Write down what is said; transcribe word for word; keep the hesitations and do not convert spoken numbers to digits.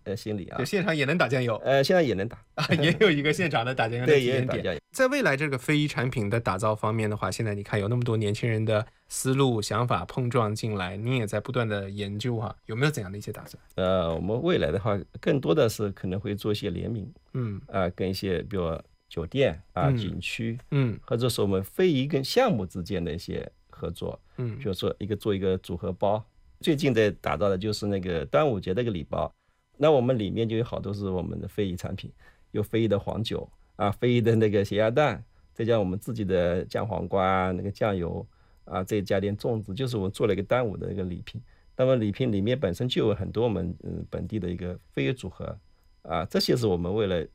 呃心理啊。 就现场也能打酱油， 呃，现在也能打， 啊，也有一个现场的打酱油的对， 体验点。 也能打酱油。 在未来这个非遗产品的打造方面的话，现在你看有那么多年轻人的思路想法碰撞进来，您也在不断的研究哈、有没有怎样的一些打算？ 呃，我们未来的话，更多的是可能会做一些联名， 嗯啊、跟一些比如酒店啊、 嗯景区， 嗯或者说我们非遗跟项目之间的一些合作， 嗯比如说一个做一个组合包。最近在打造的就是那个端午节的一个礼包，那我们里面就有好多是我们的非遗产品，有非遗的黄酒啊，非遗的那个咸鸭蛋，再加上我们自己的酱黄瓜、那个酱油啊，再加点粽子，就是我们做了一个端午的一个礼品。那么礼品里面本身就有很多我们嗯本地的一个非遗组合啊，这些是我们为了